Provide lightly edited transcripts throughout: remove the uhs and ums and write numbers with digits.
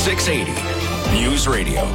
680 News Radio.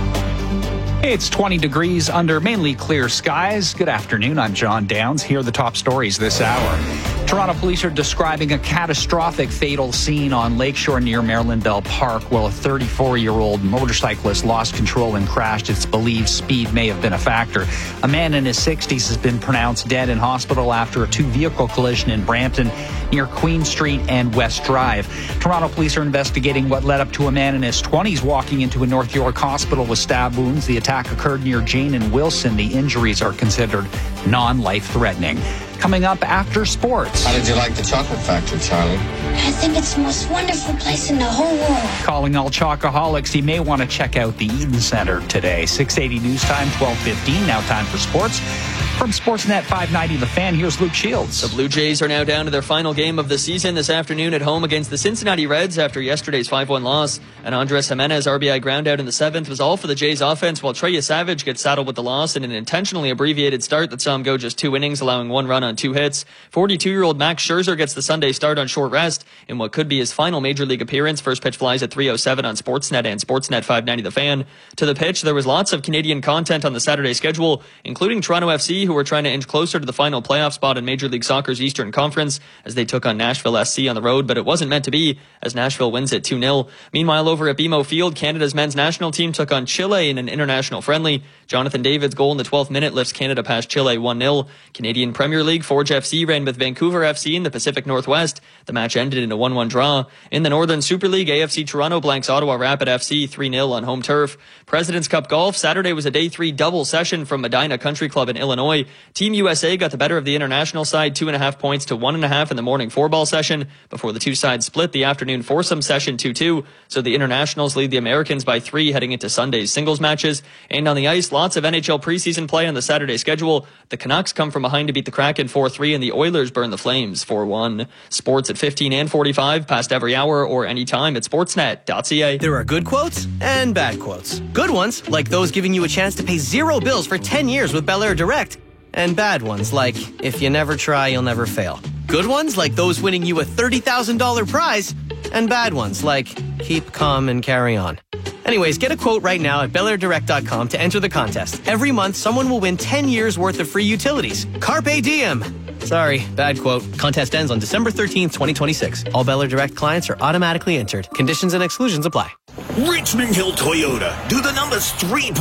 It's 20 degrees under mainly clear skies. Good afternoon. I'm John Downs. Here are the top stories this hour. Toronto police are describing a catastrophic fatal scene on Lakeshore near Marylandale Park while a 34-year-old motorcyclist lost control and crashed. It's believed speed may have been a factor. A man in his 60s has been pronounced dead in hospital after a two-vehicle collision in Brampton near Queen Street and West Drive. Toronto police are investigating what led up to a man in his 20s walking into a North York hospital with stab wounds. The attack occurred near Jane and Wilson. The injuries are considered non-life-threatening. Coming up after sports. How did you like the chocolate factory, Charlie? I think it's the most wonderful place in the whole world. Calling all chocoholics, you may want to check out the Eaton Center today. 680 News Time, 12:15. Now time for sports. From Sportsnet 590 The Fan, here's Luke Shields. The Blue Jays are now down to their final game of the season this afternoon at home against the Cincinnati Reds after yesterday's 5-1 loss. And Andres Jimenez RBI ground out in the 7th was all for the Jays offense, while Trey Savage gets saddled with the loss in an intentionally abbreviated start that saw him go just 2 innings, allowing 1 run on 2 hits. 42-year-old Max Scherzer gets the Sunday start on short rest in what could be his final Major League appearance. First pitch flies at 3:07 on Sportsnet and Sportsnet 590 The Fan. To the pitch, there was lots of Canadian content on the Saturday schedule, including Toronto FC, who were trying to inch closer to the final playoff spot in Major League Soccer's Eastern Conference as they took on Nashville SC on the road, but it wasn't meant to be as Nashville wins it 2-0. Meanwhile, over at BMO Field, Canada's men's national team took on Chile in an international friendly. Jonathan David's goal in the 12th minute lifts Canada past Chile 1-0. Canadian Premier League, Forge FC ran with Vancouver FC in the Pacific Northwest. The match ended in a 1-1 draw. In the Northern Super League, AFC Toronto blanks Ottawa Rapid FC 3-0 on home turf. President's Cup Golf, Saturday was a day 3 double session from Medina Country Club in Illinois. Team USA got the better of the international side, 2.5 points to 1.5 in the morning 4-ball session before the two sides split the afternoon foursome session 2-2. So the internationals lead the Americans by 3 heading into Sunday's singles matches. And on the ice, lots of NHL preseason play on the Saturday schedule. The Canucks come from behind to beat the Kraken 4-3 and the Oilers burn the Flames 4-1. Sports at 15 and 45, past every hour or anytime at sportsnet.ca. There are good quotes and bad quotes. Good ones, like those giving you a chance to pay 0 bills for 10 years with Bel Air Direct. And bad ones, like, if you never try, you'll never fail. Good ones, like those winning you a $30,000 prize. And bad ones, like, keep calm and carry on. Anyways, get a quote right now at BelAirDirect.com to enter the contest. Every month, someone will win 10 years worth of free utilities. Carpe diem. Sorry, bad quote. Contest ends on December 13th, 2026. All Bel Air Direct clients are automatically entered. Conditions and exclusions apply. Richmond Hill Toyota. Do the numbers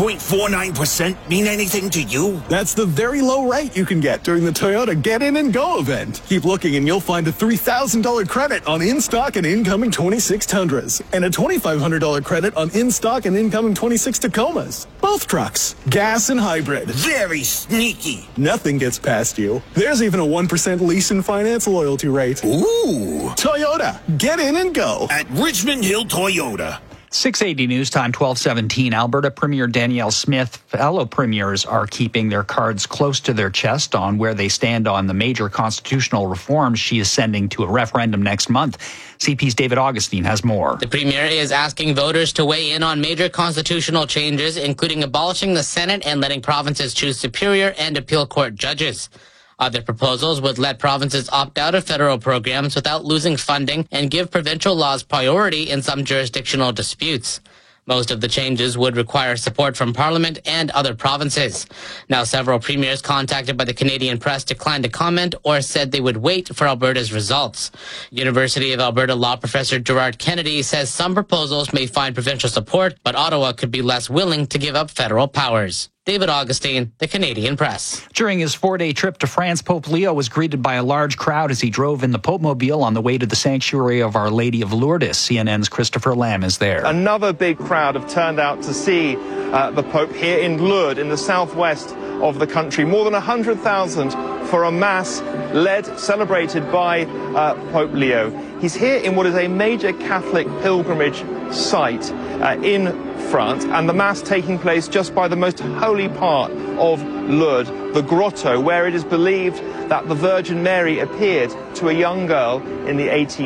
3.49% mean anything to you? That's the very low rate you can get during the Toyota Get In and Go event. Keep looking and you'll find a $3,000 credit on in-stock and incoming 26 Tundras and a $2,500 credit on in-stock and incoming 26 Tacomas. Both trucks, gas and hybrid. Very sneaky. Nothing gets past you. There's even a 1% lease and finance loyalty rate. Ooh. Toyota, get in and go. At Richmond Hill Toyota. 680 News Time, 12:17. Alberta Premier Danielle Smith, fellow premiers are keeping their cards close to their chest on where they stand on the major constitutional reforms she is sending to a referendum next month. CP's David Augustine has more. The Premier is asking voters to weigh in on major constitutional changes, including abolishing the Senate and letting provinces choose superior and appeal court judges. Other proposals would let provinces opt out of federal programs without losing funding and give provincial laws priority in some jurisdictional disputes. Most of the changes would require support from Parliament and other provinces. Now, several premiers contacted by the Canadian press declined to comment or said they would wait for Alberta's results. University of Alberta law professor Gerard Kennedy says some proposals may find provincial support, but Ottawa could be less willing to give up federal powers. David Augustine, the Canadian Press. During his 4-day trip to France, Pope Leo was greeted by a large crowd as he drove in the Pope-mobile on the way to the sanctuary of Our Lady of Lourdes. CNN's Christopher Lamb is there. Another big crowd have turned out to see the Pope here in Lourdes, in the southwest of the country. More than 100,000 for a mass celebrated by Pope Leo. He's here in what is a major Catholic pilgrimage site in France, and the mass taking place just by the most holy part of Lourdes, the grotto, where it is believed that the Virgin Mary appeared to a young girl in the 1850s.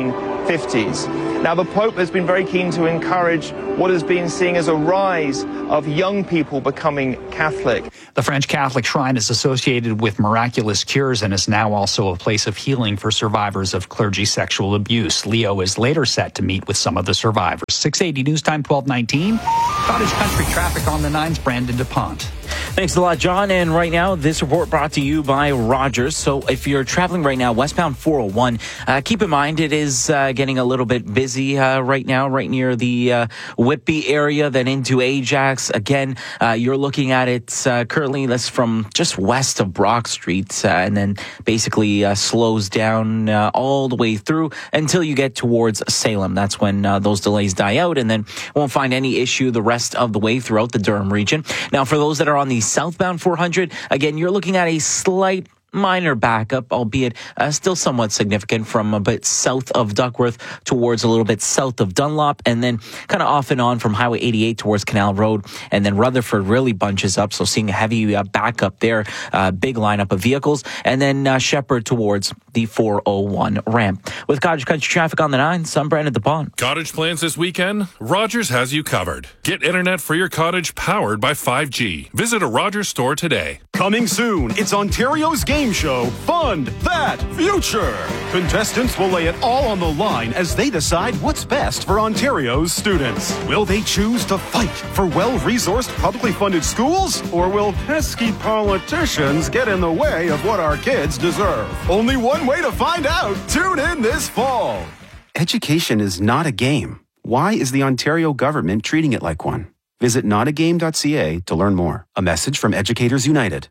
50s. Now, the Pope has been very keen to encourage what has been seen as a rise of young people becoming Catholic. The French Catholic Shrine is associated with miraculous cures and is now also a place of healing for survivors of clergy sexual abuse. Leo is later set to meet with some of the survivors. 680 News Time, 12:19. Cottage Country traffic on the 9's, Brandon DuPont. Thanks a lot, John. And right now, this report brought to you by Rogers. So if you're traveling right now, westbound 401, keep in mind it is getting a little bit busy right now, right near the Whitby area, then into Ajax. Again, you're looking at it currently, that's from just west of Brock Street, and then basically slows down all the way through until you get towards Salem. That's when those delays die out, and then won't find any issue the rest of the way throughout the Durham region. Now, for those that are on the southbound 400, again, you're looking at a slight minor backup, albeit still somewhat significant from a bit south of Duckworth towards a little bit south of Dunlop, and then kind of off and on from Highway 88 towards Canal Road, and then Rutherford really bunches up, so seeing a heavy backup there, big lineup of vehicles, and then Shepherd towards the 401 ramp. With Cottage Country traffic on the 9, I'm Brandon DuPont. Cottage plans this weekend? Rogers has you covered. Get internet for your cottage powered by 5G. Visit a Rogers store today. Coming soon, it's Ontario's game show, Fund That Future. Contestants will lay it all on the line as they decide what's best for Ontario's students. Will they choose to fight for well-resourced, publicly funded schools? Or will pesky politicians get in the way of what our kids deserve? Only one way to find out. Tune in this fall. Education is not a game. Why is the Ontario government treating it like one? Visit notagame.ca to learn more. A message from Educators United.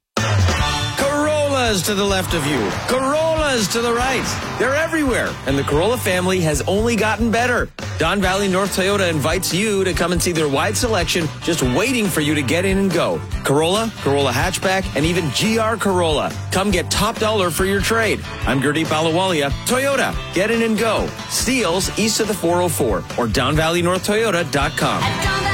Corollas to the left of you. Corollas to the right. They're everywhere. And the Corolla family has only gotten better. Don Valley North Toyota invites you to come and see their wide selection just waiting for you to get in and go. Corolla, Corolla Hatchback, and even GR Corolla. Come get top dollar for your trade. I'm Gurdeep Ahluwalia. Toyota, get in and go. Steeles east of the 404 or DonValleyNorthToyota.com.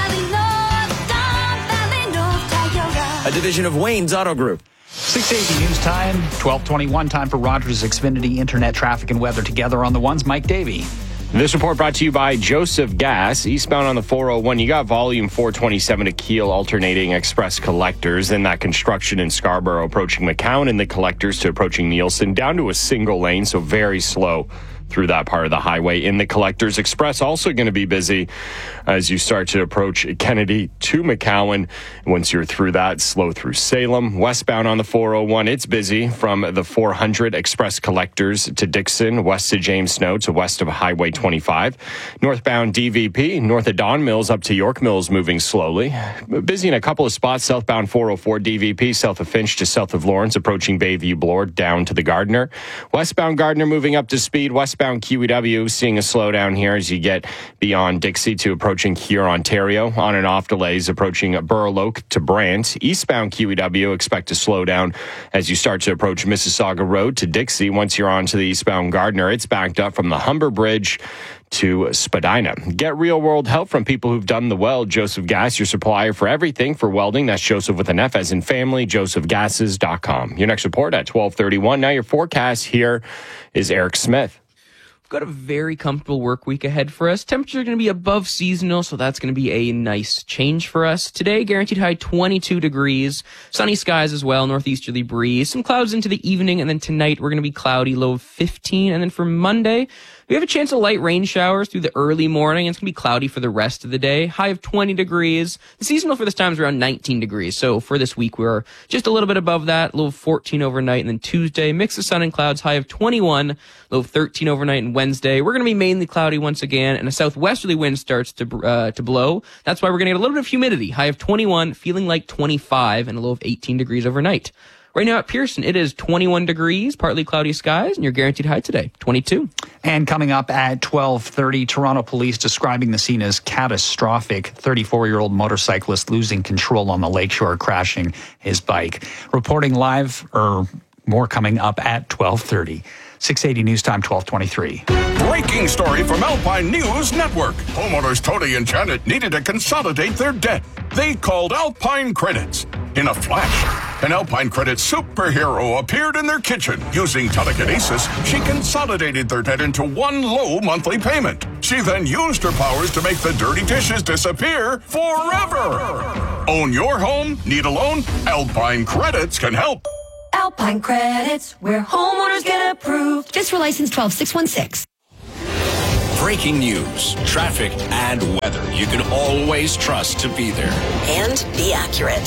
A division of Wayne's Auto Group. 680 News Time, 12:21. Time for Rogers Xfinity Internet traffic and weather together on the 1's. Mike Davey. This report brought to you by Joseph Gas. Eastbound on the 401, you got volume 427 to Kiel alternating express collectors. Then that construction in Scarborough approaching McCowan, and the collectors to approaching Nielsen down to a single lane, so very slow through that part of the highway. In the Collectors Express, also going to be busy as you start to approach Kennedy to McCowan. Once you're through that, slow through Salem. Westbound on the 401, it's busy from the 400 Express Collectors to Dixon, west to James Snow to west of Highway 25. Northbound DVP, north of Don Mills up to York Mills, moving slowly. Busy in a couple of spots. Southbound 404 DVP, south of Finch to south of Lawrence, approaching Bayview Bloor down to the Gardiner. Westbound Gardiner moving up to speed. Westbound QEW seeing a slowdown here as you get beyond Dixie to approaching Keir, Ontario. On and off delays approaching Burloak to Brant. Eastbound QEW expect to slow down as you start to approach Mississauga Road to Dixie. Once you're on to the eastbound Gardiner, it's backed up from the Humber Bridge to Spadina. Get real-world help from people who've done the weld. Joseph Gas, your supplier for everything for welding. That's Joseph with an F as in family, josephgases.com. Your next report at 12:31. Now your forecast here is Eric Smith. Got a very comfortable work week ahead for us. Temperatures are going to be above seasonal, so that's going to be a nice change for us. Today, guaranteed high 22 degrees. Sunny skies as well, northeasterly breeze. Some clouds into the evening, and then tonight we're going to be cloudy, low of 15. And then for Monday, we have a chance of light rain showers through the early morning. It's going to be cloudy for the rest of the day. High of 20 degrees. The seasonal for this time is around 19 degrees. So for this week, we're just a little bit above that, low of 14 overnight. And then Tuesday, mix of sun and clouds, high of 21, low of 13 overnight. And Wednesday, we're going to be mainly cloudy once again, and a southwesterly wind starts to blow. That's why we're going to get a little bit of humidity. High of 21, feeling like 25, and a low of 18 degrees overnight. Right now at Pearson, it is 21 degrees, partly cloudy skies, and your guaranteed high today, 22. And coming up at 12:30, Toronto police describing the scene as catastrophic. 34-year-old motorcyclist losing control on the lakeshore, crashing his bike. Reporting live, or more coming up at 12:30. 680 News Time, 12:23. Breaking story from Alpine News Network. Homeowners Tony and Janet needed to consolidate their debt. They called Alpine Credits. In a flash, An Alpine Credit superhero appeared in their kitchen. Using telekinesis, she consolidated their debt into one low monthly payment. She then used her powers to make the dirty dishes disappear forever. Own your home? Need a loan? Alpine Credits can help. Alpine Credits, where homeowners get approved. Just for license 12616. Breaking news, traffic, and weather you can always trust to be there. And be accurate.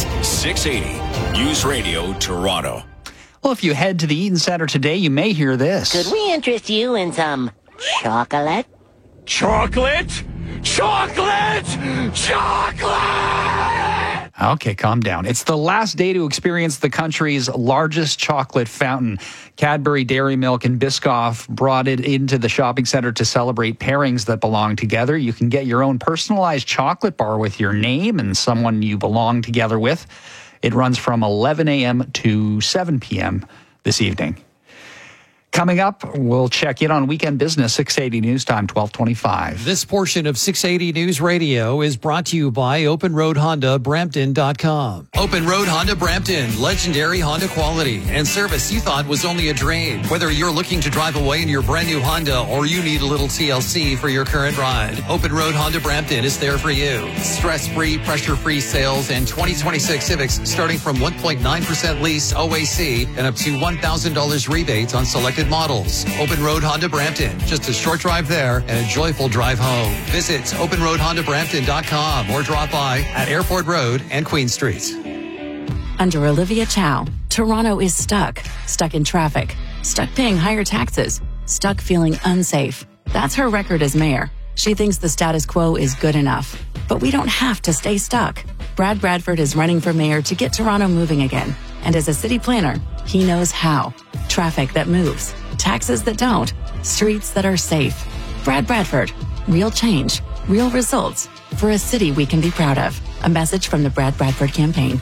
680 News Radio Toronto. Well, if you head to the Eaton Center today, you may hear this. Could we interest you in some chocolate? Chocolate? Chocolate! Chocolate! Okay, calm down. It's the last day to experience the country's largest chocolate fountain. Cadbury Dairy Milk and Biscoff brought it into the shopping center to celebrate pairings that belong together. You can get your own personalized chocolate bar with your name and someone you belong together with. It runs from 11 a.m. to 7 p.m. this evening. Coming up, we'll check in on weekend business, 680 News Time, 1225. This portion of 680 News Radio is brought to you by Open Road Honda, Brampton.com. Open Road Honda Brampton, legendary Honda quality and service you thought was only a drain. Whether you're looking to drive away in your brand new Honda or you need a little TLC for your current ride, Open Road Honda Brampton is there for you. Stress-free, pressure-free sales and 2026 Civics starting from 1.9% lease OAC and up to $1,000 rebates on selected models. Open Road Honda Brampton. Just a short drive there and a joyful drive home. Visit openroadhondabrampton.com or drop by at Airport Road and Queen Street. Under Olivia Chow, Toronto is stuck in traffic, stuck paying higher taxes, stuck feeling unsafe. That's her record as mayor. She thinks the status quo is good enough. But we don't have to stay stuck. Brad Bradford is running for mayor to get Toronto moving again. And as a city planner, he knows how. Traffic that moves, taxes that don't, streets that are safe. Brad Bradford, real change, real results for a city we can be proud of. A message from the Brad Bradford campaign.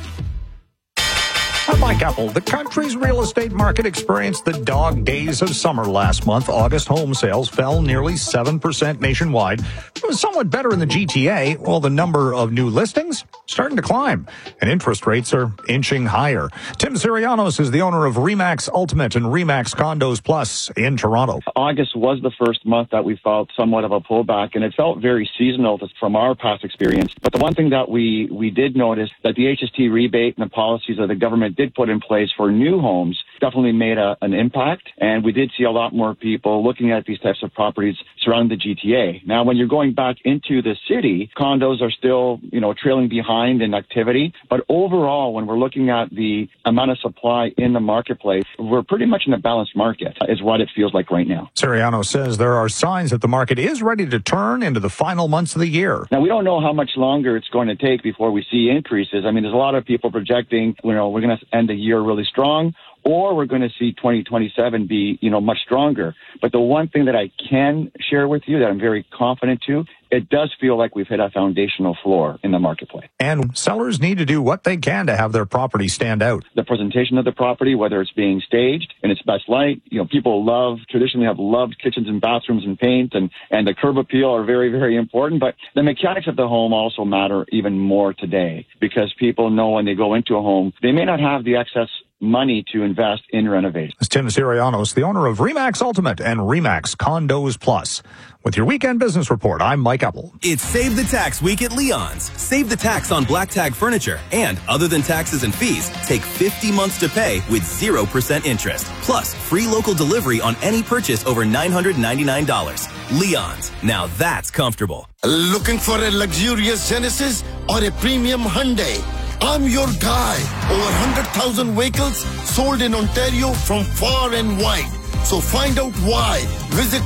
I'm Mike Apple. The country's real estate market experienced the dog days of summer last month. August home sales fell nearly 7% nationwide. It was somewhat better in the GTA, while the number of new listings starting to climb, and interest rates are inching higher. Tim Sirianos is the owner of RE/MAX Ultimate and RE/MAX Condos Plus in Toronto. August was the first month that we felt somewhat of a pullback, and it felt very seasonal from our past experience. But the one thing that we did notice that the HST rebate and the policies that the government did put in place for new homes definitely made an impact, and we did see a lot more people looking at these types of properties surrounding the GTA. Now, when you're going back into the city, condos are still, trailing behind in activity, but overall, when we're looking at the amount of supply in the marketplace, we're pretty much in a balanced market, is what it feels like right now. Siriano says there are signs that the market is ready to turn into the final months of the year. Now, we don't know how much longer it's going to take before we see increases. I mean, there's a lot of people projecting, we're going to end the year really strong, or we're going to see 2027 be, much stronger. But the one thing that I can share with you that I'm very confident to, it does feel like we've hit a foundational floor in the marketplace. And sellers need to do what they can to have their property stand out. The presentation of the property, whether it's being staged in its best light, people traditionally have loved kitchens and bathrooms and paint, and the curb appeal are very, very important. But the mechanics of the home also matter even more today, because people know when they go into a home, they may not have the excess money to invest in renovation. It's Tim Sirianos, the owner of RE/MAX Ultimate and RE/MAX Condos Plus. With your weekend business report, I'm Mike Apple. It's Save the Tax Week at Leon's. Save the tax on black tag furniture. And other than taxes and fees, take 50 months to pay with 0% interest. Plus, free local delivery on any purchase over $999. Leon's. Now that's comfortable. Looking for a luxurious Genesis or a premium Hyundai? I'm your guy. Over 100,000 vehicles sold in Ontario from far and wide. So find out why. Visit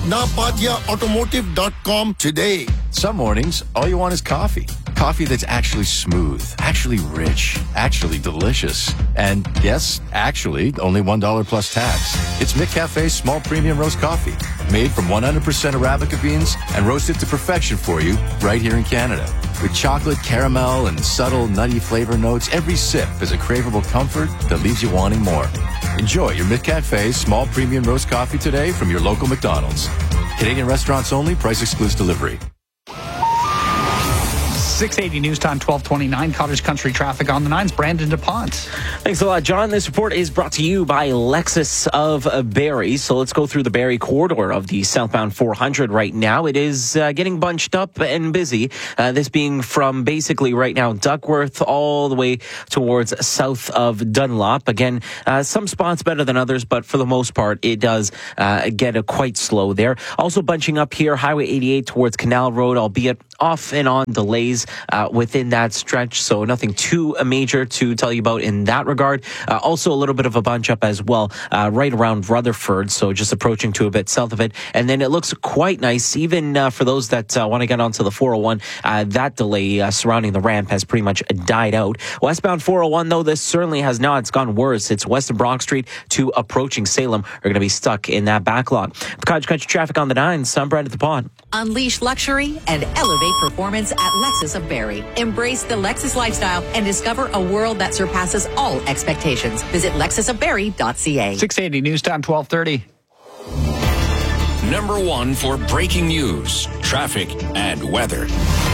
napadiaautomotive.com today. Some mornings, all you want is coffee. Coffee that's actually smooth, actually rich, actually delicious. And yes, actually, only $1 plus tax. It's McCafe's small premium roast coffee, made from 100% Arabica beans and roasted to perfection for you right here in Canada. With chocolate, caramel, and subtle nutty flavor notes, every sip is a craveable comfort that leaves you wanting more. Enjoy your McCafe's small premium roast coffee today from your local McDonald's. Canadian restaurants only, price excludes delivery. 680 News Time, 1229. Cottage Country traffic on the 9s. Brandon DuPont. Thanks a lot, John. This report is brought to you by Lexus of Barrie. So let's go through the Barrie corridor of the southbound 400 right now. It is getting bunched up and busy. This being from basically right now Duckworth all the way towards south of Dunlop. Again, some spots better than others, but for the most part, it does get quite slow there. Also bunching up here, Highway 88 towards Canal Road, albeit off and on delays within that stretch, so nothing too major to tell you about in that regard. Also a little bit of a bunch up as well right around Rutherford, so just approaching to a bit south of it. And then it looks quite nice, even for those that want to get onto the 401. That delay surrounding the ramp has pretty much died out. Westbound 401, though, this certainly has not. It's gone worse. It's west of Brock Street to approaching Salem are going to be stuck in that backlog. Cottage Country traffic on the 9s. I'm Brad at the Pod. Unleash luxury and elevate performance at Lexus of Barrie. Embrace the Lexus lifestyle and discover a world that surpasses all expectations. Visit lexusofbarrie.ca. 680 News Time, 1230. Number 1 for breaking news, traffic, and weather.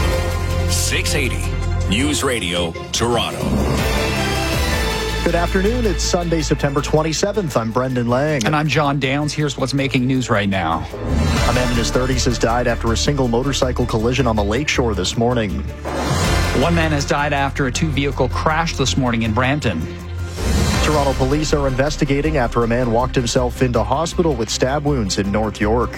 680 News Radio, Toronto. Good afternoon. It's Sunday, September 27th. I'm Brendan Lang. And I'm John Downs. Here's what's making news right now. A man in his 30s has died after a single motorcycle collision on the lakeshore this morning. One man has died after a two-vehicle crash this morning in Brampton. Toronto police are investigating after a man walked himself into hospital with stab wounds in North York.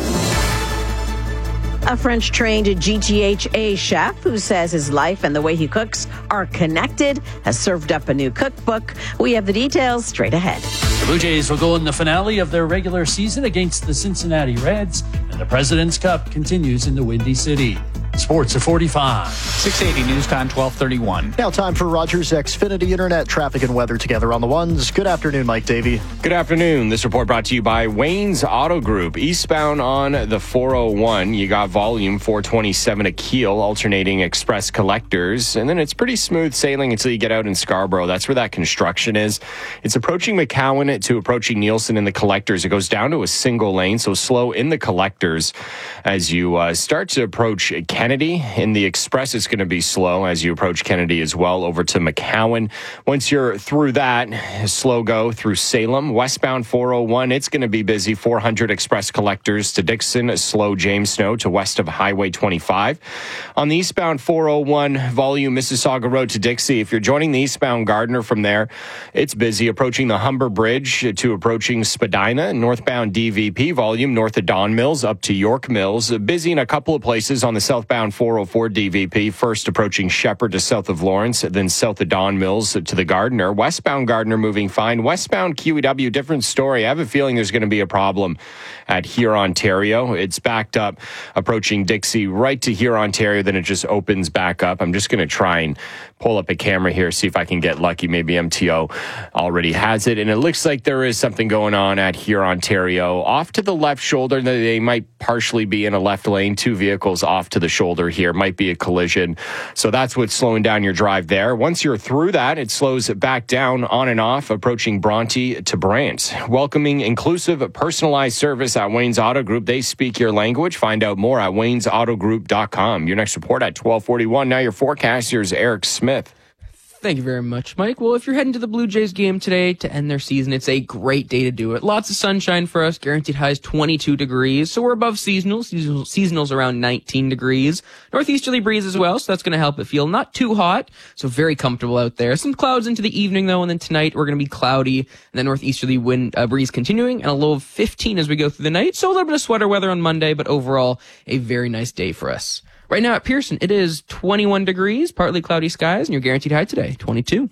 A French-trained GTHA chef who says his life and the way he cooks are connected has served up a new cookbook. We have the details straight ahead. The Blue Jays will go in the finale of their regular season against the Cincinnati Reds, and the President's Cup continues in the Windy City. Sports at 45. 680 News Time, 1231. Now time for Rogers Xfinity Internet traffic and weather together on the 1s. Good afternoon, Mike Davey. Good afternoon. This report brought to you by Wayne's Auto Group. Eastbound on the 401, you got volume 427 to Kiel, alternating express collectors. And then it's pretty smooth sailing until you get out in Scarborough. That's where that construction is. It's approaching McCowan to approaching Nielsen in the collectors. It goes down to a single lane, so slow in the collectors. As you start to approach Kennedy in the express, it's going to be slow as you approach Kennedy as well over to McCowan. Once you're through that, slow go through Salem. Westbound 401, it's going to be busy. 400 express collectors to Dixon, slow James Snow to west of Highway 25. On the eastbound 401, volume Mississauga Road to Dixie. If you're joining the eastbound Gardner from there, it's busy. Approaching the Humber Bridge to approaching Spadina. Northbound DVP, volume north of Don Mills up to York Mills. Busy in a couple of places on the southbound 404 DVP. First approaching Shepherd to south of Lawrence, then south of Don Mills to the Gardner. Westbound Gardner moving fine. Westbound QEW, different story. I have a feeling there's going to be a problem at Huron, Ontario. It's backed up approaching Dixie right to Huron, Ontario, then it just opens back up. I'm just going to try and pull up a camera here, see if I can get lucky. Maybe MTO already has it. And it looks like there is something going on at Huron, Ontario. Off to the left shoulder, they might partially be in a left lane. Two vehicles off to the shoulder here. Might be a collision. So that's what's slowing down your drive there. Once you're through that, it slows back down on and off, approaching Bronte to Brant. Welcoming, inclusive, personalized service at Wayne's Auto Group. They speak your language. Find out more at waynesautogroup.com. Your next report at 1241. Now your forecast. Here's Eric Smith. Thank you very much, Mike. Well, if you're heading to the Blue Jays game today to end their season, it's a great day to do it. Lots of sunshine for us. Guaranteed highs 22 degrees. So we're above seasonal. Seasonal's around 19 degrees. Northeasterly breeze as well, so that's going to help it feel not too hot. So very comfortable out there. Some clouds into the evening, though, and then tonight we're going to be cloudy. And then northeasterly wind breeze continuing, and a low of 15 as we go through the night. So a little bit of sweater weather on Monday, but overall a very nice day for us. Right now at Pearson, it is 21 degrees, partly cloudy skies, and your guaranteed high today, 22.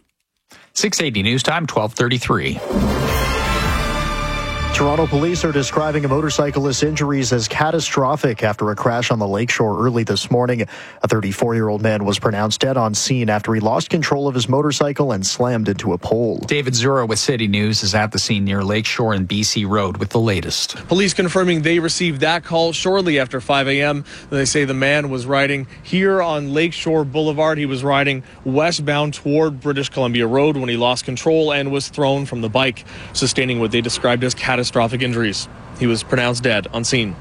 680 News Time, 1233. Toronto police are describing a motorcyclist's injuries as catastrophic after a crash on the lakeshore early this morning. A 34-year-old man was pronounced dead on scene after he lost control of his motorcycle and slammed into a pole. David Zura with City News is at the scene near Lakeshore and BC Road with the latest. Police confirming they received that call shortly after 5 a.m. They say the man was riding here on Lakeshore Boulevard. He was riding westbound toward British Columbia Road when he lost control and was thrown from the bike, sustaining what they described as catastrophic injuries. He was pronounced dead on scene.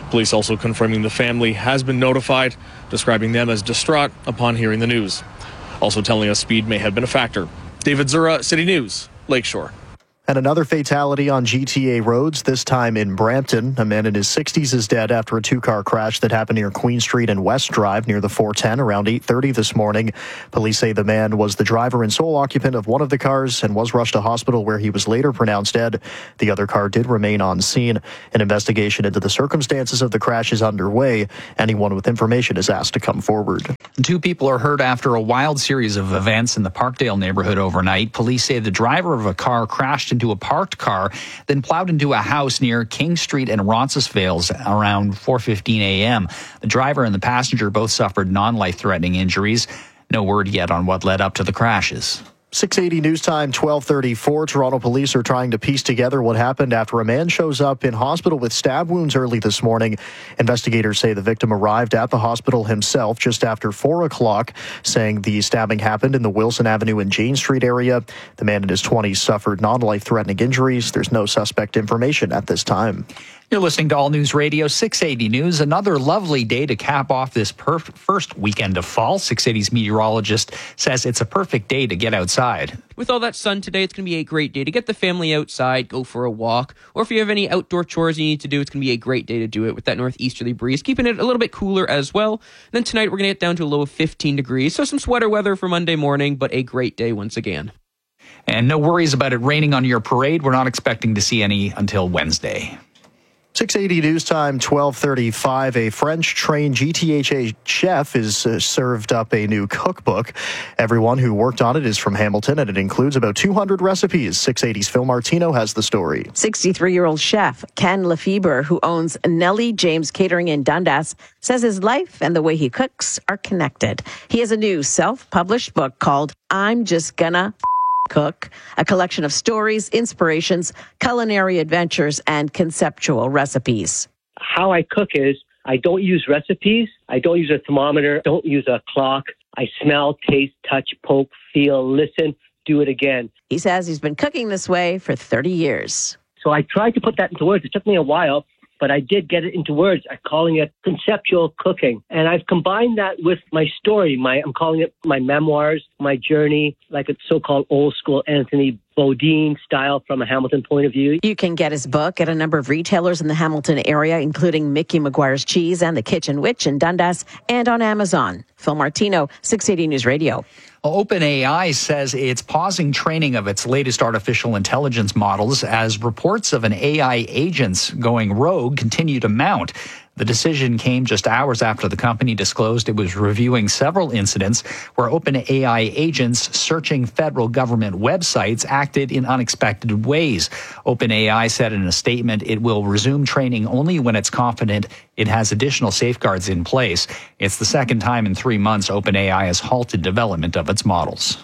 Police also confirming the family has been notified, describing them as distraught upon hearing the news. Also telling us speed may have been a factor. David Zura, City News, Lakeshore. And another fatality on GTA roads, this time in Brampton. A man in his 60s is dead after a two-car crash that happened near Queen Street and West Drive near the 410 around 8:30 this morning. Police say the man was the driver and sole occupant of one of the cars and was rushed to hospital where he was later pronounced dead. The other car did remain on scene. An investigation into the circumstances of the crash is underway. Anyone with information is asked to come forward. 2 people are hurt after a wild series of events in the Parkdale neighborhood overnight. Police say the driver of a car crashed into a parked car, then plowed into a house near King Street and Roncesvalles around 4:15 a.m. The driver and the passenger both suffered non-life-threatening injuries. No word yet on what led up to the crashes. 680 News Time, 12:34. Toronto police are trying to piece together what happened after a man shows up in hospital with stab wounds early this morning. Investigators say the victim arrived at the hospital himself just after 4 o'clock, saying the stabbing happened in the Wilson Avenue and Jane Street area. The man in his 20s suffered non-life-threatening injuries. There's no suspect information at this time. You're listening to All News Radio 680 News. Another lovely day to cap off this first weekend of fall. 680's meteorologist says it's a perfect day to get outside. With all that sun today, it's going to be a great day to get the family outside, go for a walk, or if you have any outdoor chores you need to do, it's going to be a great day to do it with that northeasterly breeze, keeping it a little bit cooler as well. And then tonight, we're going to get down to a low of 15 degrees, so some sweater weather for Monday morning, but a great day once again. And no worries about it raining on your parade. We're not expecting to see any until Wednesday. 680 News Time, 12:35. A French-trained GTHA chef is served up a new cookbook. Everyone who worked on it is from Hamilton, and it includes about 200 recipes. 680's Phil Martino has the story. 63-year-old chef Ken Lefebvre, who owns Nellie James Catering in Dundas, says his life and the way he cooks are connected. He has a new self-published book called I'm Just Gonna Cook, a collection of stories, inspirations, culinary adventures, and conceptual recipes. How I cook is I don't use recipes. I don't use a thermometer. Don't use a clock. I smell, taste, touch, poke, feel, listen, do it again. He says he's been cooking this way for 30 years. So I tried to put that into words. It took me a while, but I did get it into words. I'm calling it conceptual cooking. And I've combined that with my story. I'm calling it my memoirs, my journey, like a so-called old school Anthony Bourdain style from a Hamilton point of view. You can get his book at a number of retailers in the Hamilton area, including Mickey McGuire's Cheese and The Kitchen Witch in Dundas, and on Amazon. Phil Martino, 680 News Radio. OpenAI says it's pausing training of its latest artificial intelligence models as reports of an AI agents going rogue continue to mount. The decision came just hours after the company disclosed it was reviewing several incidents where OpenAI agents searching federal government websites acted in unexpected ways. OpenAI said in a statement it will resume training only when it's confident it has additional safeguards in place. It's the second time in 3 months OpenAI has halted development of its models.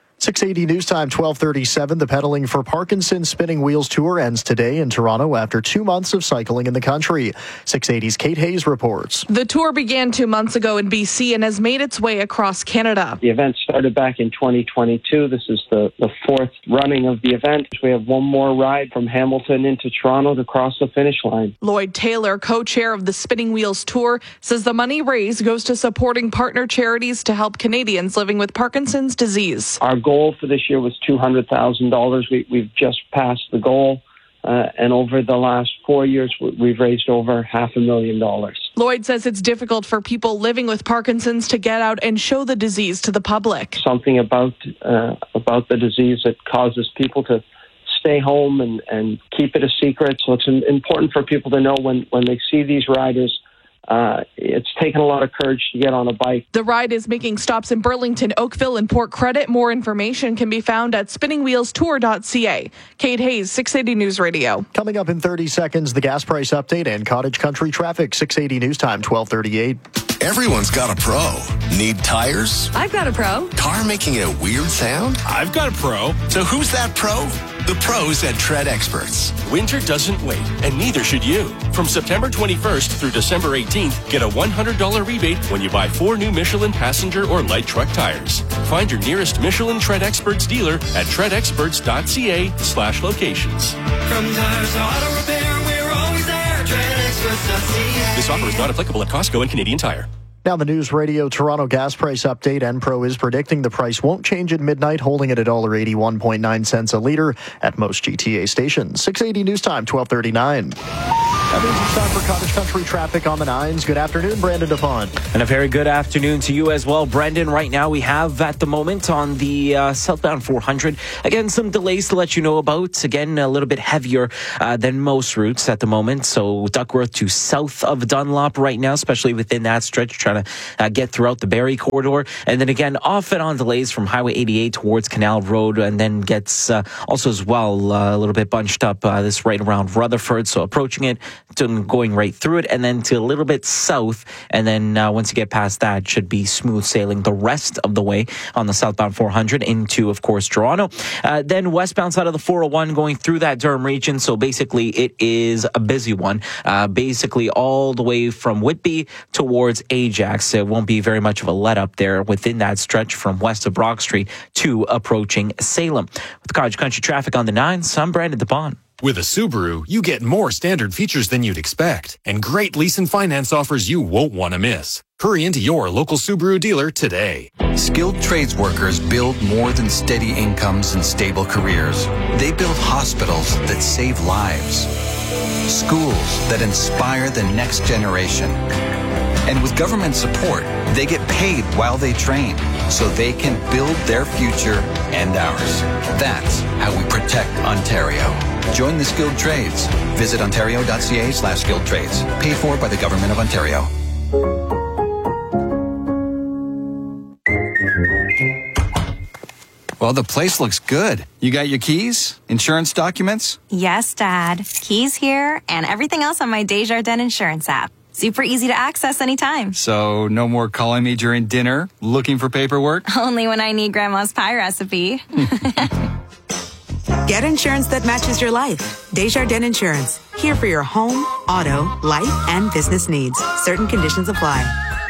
680 News Time, 12:37. The Pedaling for Parkinson's Spinning Wheels Tour ends today in Toronto after 2 months of cycling in the country. 680's Kate Hayes reports. The tour began 2 months ago in BC and has made its way across Canada. The event started back in 2022. This is the fourth running of the event. We have one more ride from Hamilton into Toronto to cross the finish line. Lloyd Taylor, co-chair of the Spinning Wheels Tour, says the money raised goes to supporting partner charities to help Canadians living with Parkinson's disease. Our goal for this year was $200,000. We've just passed the goal, and over the last 4 years, we've raised over $500,000. Lloyd says it's difficult for people living with Parkinson's to get out and show the disease to the public. Something about the disease that causes people to stay home and keep it a secret. So it's important for people to know when they see these riders. It's taken a lot of courage to get on a bike. The ride is making stops in Burlington, Oakville, and Port Credit. More information can be found at spinningwheelstour.ca. Kate Hayes, 680 News Radio. Coming up in 30 seconds, the gas price update and cottage country traffic. 680 News Time, 12:38. Everyone's got a pro. Need tires? I've got a pro. Car making a weird sound? I've got a pro. So who's that pro? The pros at Tread Experts. Winter doesn't wait, and neither should you. From September 21st through December 18th, get a $100 rebate when you buy 4 new Michelin passenger or light truck tires. Find your nearest Michelin Tread Experts dealer at treadexperts.ca/locations. From tires to auto repair, we're always there. Tread Experts. lexus.ca. This offer is not applicable at Costco and Canadian Tire. Now the News Radio Toronto gas price update. Enpro is predicting the price won't change at midnight, holding it at $1.81.9 a litre at most GTA stations. 680 News Time, 12:39. That means it's time for Cottage Country traffic on the 9s. Good afternoon, Brandon DePond. And a very good afternoon to you as well, Brendan. Right now we have at the moment on the southbound 400, again, some delays to let you know about. Again, a little bit heavier than most routes at the moment. So Duckworth to south of Dunlop right now, especially within that stretch, trying to get throughout the Barrie corridor. And then again, off and on delays from Highway 88 towards Canal Road, and then gets also as well a little bit bunched up this right around Rutherford. So approaching it, going right through it, and then to a little bit south, and then once you get past that, should be smooth sailing the rest of the way on the southbound 400 into, of course, Toronto. Then westbound side of the 401 going through that Durham region, so basically it is a busy one, basically all the way from Whitby towards Ajax. It won't be very much of a let up there within that stretch from west of Brock Street to approaching Salem. With Cottage Country traffic on the 9s, I'm Brandon DePond. With a Subaru, you get more standard features than you'd expect and great lease and finance offers you won't want to miss. Hurry into your local Subaru dealer today. Skilled trades workers build more than steady incomes and stable careers. They build hospitals that save lives, schools that inspire the next generation. And with government support, they get paid while they train so they can build their future and ours. That's how we protect Ontario. Join the skilled trades. Visit ontario.ca/skilled trades. Paid for by the Government of Ontario. Well, the place looks good. You got your keys? Insurance documents? Yes, Dad. Keys here and everything else on my Desjardins Insurance app. Super easy to access anytime. So no more calling me during dinner, looking for paperwork? Only when I need Grandma's pie recipe. Get insurance that matches your life. Desjardins Insurance. Here for your home, auto, life, and business needs. Certain conditions apply.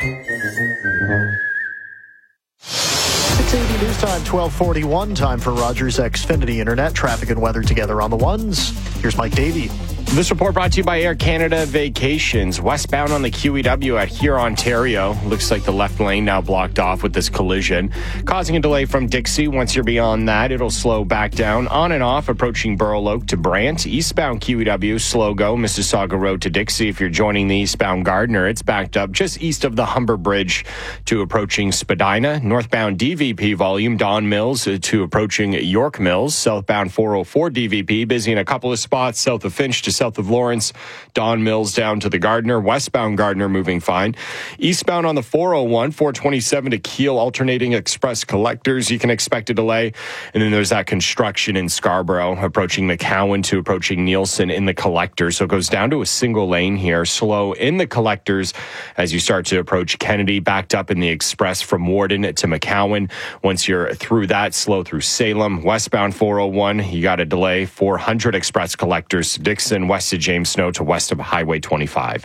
680 News Time, 12:41. Time for Rogers Xfinity Internet. Traffic and weather together on the 1s. Here's Mike Davey. This report brought to you by Air Canada Vacations. Westbound on the QEW at Huron, Ontario. Looks like the left lane now blocked off with this collision, causing a delay from Dixie. Once you're beyond that, it'll slow back down on and off, approaching Burloak to Brant. Eastbound QEW, slow go, Mississauga Road to Dixie. If you're joining the eastbound Gardiner, it's backed up just east of the Humber Bridge to approaching Spadina. Northbound DVP volume, Don Mills to approaching York Mills. Southbound 404 DVP, busy in a couple of spots, south of Finch to south of Lawrence, Don Mills down to the Gardiner. Westbound Gardiner moving fine. Eastbound on the 401, 427 to Kiel, alternating express collectors. You can expect a delay. And then there's that construction in Scarborough, approaching McCowan to approaching Nielsen in the collectors. So it goes down to a single lane here. Slow in the collectors as you start to approach Kennedy, backed up in the express from Warden to McCowan. Once you're through that, slow through Salem. Westbound 401, you got a delay. 400 express collectors to Dixon, west of James Snow to west of Highway 25.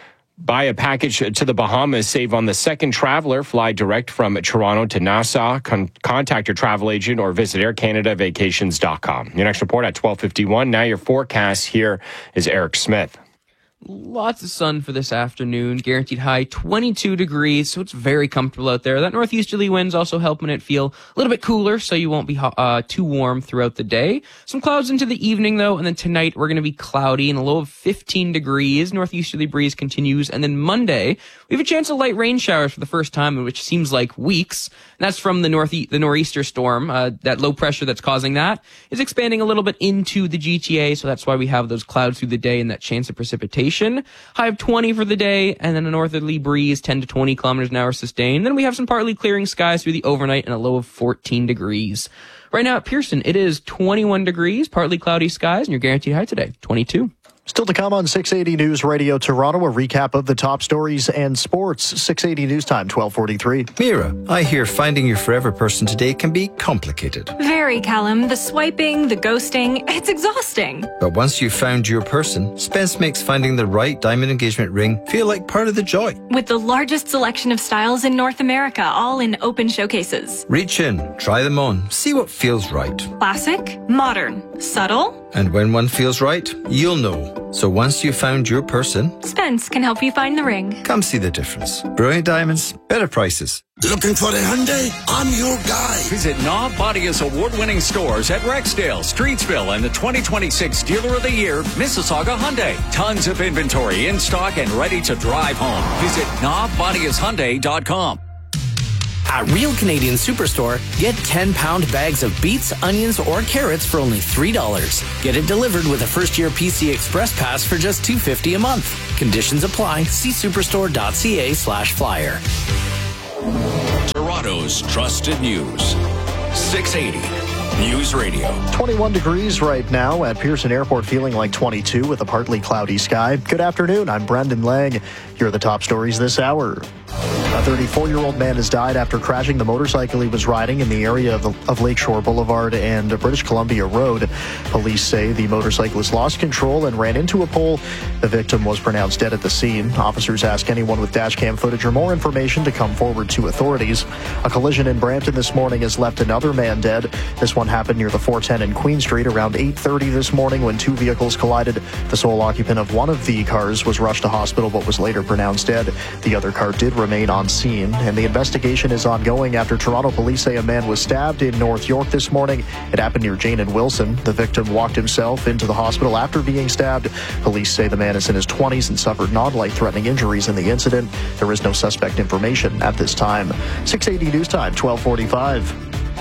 Buy a package to the Bahamas. Save on the second traveler. Fly direct from Toronto to Nassau. Contact your travel agent or visit aircanadavacations.com. Your next report at 12:51. Now your forecast. Here is Eric Smith. Lots of sun for this afternoon. Guaranteed high 22 degrees, so it's very comfortable out there. That northeasterly wind's also helping it feel a little bit cooler, so you won't be too warm throughout the day. Some clouds into the evening, though, and then tonight we're going to be cloudy and a low of 15 degrees. Northeasterly breeze continues, and then Monday we have a chance of light rain showers for the first time, which seems like weeks. And that's from the nor'easter storm. That low pressure that's causing that is expanding a little bit into the GTA, so that's why we have those clouds through the day and that chance of precipitation. High of 20 for the day, and then a northerly breeze, 10 to 20 kilometers an hour sustained. Then we have some partly clearing skies through the overnight and a low of 14 degrees. Right now at Pearson, it is 21 degrees, partly cloudy skies, and your guaranteed high today, 22. Still to come on 680 News Radio Toronto, a recap of the top stories and sports. 680 News Time, 12:43. Mira, I hear finding your forever person today can be complicated. Very, Callum. The swiping, the ghosting, it's exhausting. But once you've found your person, Spence makes finding the right diamond engagement ring feel like part of the joy. With the largest selection of styles in North America, all in open showcases. Reach in, try them on, see what feels right. Classic, modern, subtle, And when one feels right, you'll know. So once you've found your person, Spence can help you find the ring. come see the difference. Brilliant Diamonds, better prices. Looking for a Hyundai? I'm your guy. Visit Knob Bodia's award-winning stores at Rexdale, Streetsville, and the 2026 Dealer of the Year, Mississauga Hyundai. Tons of inventory in stock and ready to drive home. Visit knobbodiashyundai.com. At Real Canadian Superstore, get 10-pound bags of beets, onions, or carrots for only $3. Get it delivered with a first-year PC Express Pass for just $2.50 a month. Conditions apply. See superstore.ca/flyer. Toronto's trusted news. 680 News Radio. 21 degrees right now at Pearson Airport, feeling like 22 with a partly cloudy sky. Good afternoon. I'm Brendan Lang. Here are the top stories this hour. A 34-year-old man has died after crashing the motorcycle he was riding in the area of Lakeshore Boulevard and British Columbia Road. Police say the motorcyclist lost control and ran into a pole. The victim was pronounced dead at the scene. Officers ask anyone with dashcam footage or more information to come forward to authorities. A collision in Brampton this morning has left another man dead. This one happened near the 410 and Queen Street around 8:30 this morning when two vehicles collided. The sole occupant of one of the cars was rushed to hospital but was later pronounced dead. The other car did remain on scene, and the investigation is ongoing after Toronto police say a man was stabbed in North York this morning. It happened near Jane and Wilson. The victim walked himself into the hospital after being stabbed. Police say the man is in his 20s and suffered non-life-threatening injuries in the incident. There is no suspect information at this time. 680 News Time, 12:45.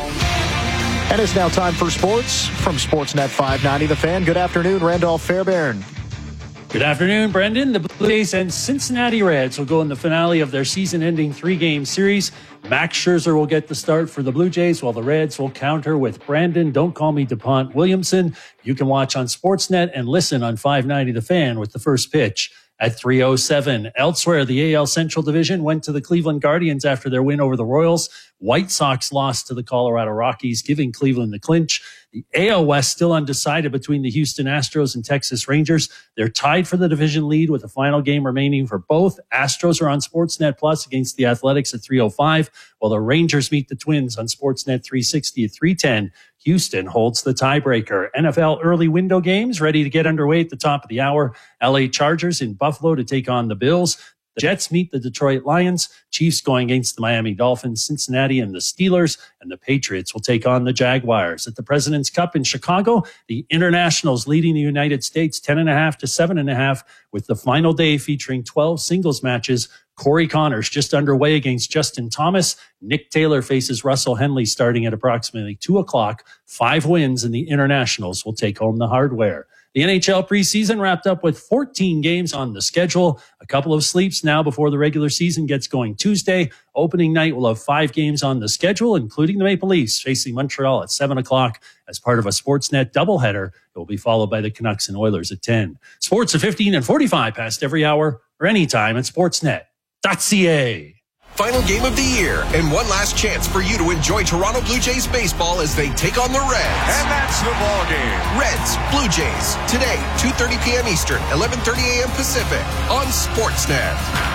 And it's now time for sports from Sportsnet 590 The Fan. Good afternoon, Randolph Fairbairn. Good afternoon, Brendan. The Blue Jays and Cincinnati Reds will go in the finale of their season-ending three-game series. Max Scherzer will get the start for the Blue Jays, while the Reds will counter with Brandon Don't Call Me DuPont Williamson. You can watch on Sportsnet and listen on 590 The Fan with the first pitch at 3:07. Elsewhere, the AL Central Division went to the Cleveland Guardians after their win over the Royals. White Sox lost to the Colorado Rockies, giving Cleveland the clinch. The AL West still undecided between the Houston Astros and Texas Rangers. They're tied for the division lead with a final game remaining for both. Astros are on Sportsnet Plus against the Athletics at 3:05, while the Rangers meet the Twins on Sportsnet 360 at 3:10. Houston holds the tiebreaker. NFL early window games ready to get underway at the top of the hour. LA Chargers in Buffalo to take on the Bills. The Jets meet the Detroit Lions. Chiefs going against the Miami Dolphins, Cincinnati and the Steelers, and the Patriots will take on the Jaguars. At the President's Cup in Chicago, the Internationals leading the United States 10.5 to 7.5 with the final day featuring 12 singles matches. Corey Connors just underway against Justin Thomas. Nick Taylor faces Russell Henley starting at approximately 2 o'clock. 5 wins and the Internationals will take home the hardware. The NHL preseason wrapped up with 14 games on the schedule. A couple of sleeps now before the regular season gets going Tuesday. Opening night will have 5 games on the schedule, including the Maple Leafs facing Montreal at 7 o'clock as part of a Sportsnet doubleheader. It will be followed by the Canucks and Oilers at 10. Sports at 15 and 45 past every hour or anytime at sportsnet.ca. Final game of the year, and one last chance for you to enjoy Toronto Blue Jays baseball as they take on the Reds. And that's the ball game. Reds, Blue Jays, today, 2:30 p.m. Eastern, 11:30 a.m. Pacific, on Sportsnet.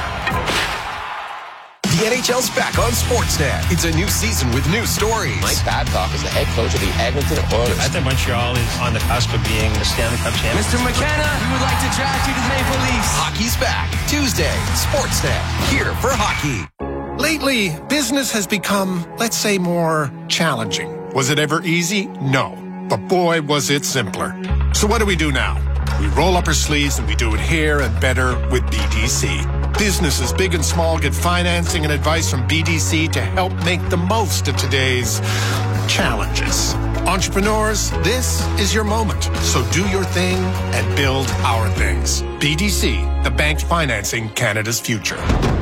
The NHL's back on Sportsnet. It's a new season with new stories. Mike Babcock is the head coach of the Edmonton Oilers. I think Montreal is on the cusp of being the Stanley Cup champion. Mr. McKenna, we would like to draft you to the Maple Leafs. Hockey's back. Tuesday, Sportsnet. Here for hockey. Lately, business has become, let's say, more challenging. Was it ever easy? No. But boy, was it simpler. So what do we do now? We roll up our sleeves and we do it here and better with BDC. Businesses big and small get financing and advice from BDC to help make the most of today's challenges. Entrepreneurs, this is your moment. So do your thing and build our things. BDC, the bank financing Canada's future.